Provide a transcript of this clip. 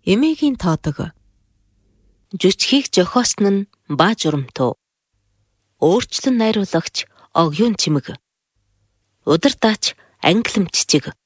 Эмээгийн тоодог. Жүчхийг зохиосон нь баа журамтуу. Өөрчлөн найруулагч Оюун Чимэг. Удардаач Англим Цэцэг.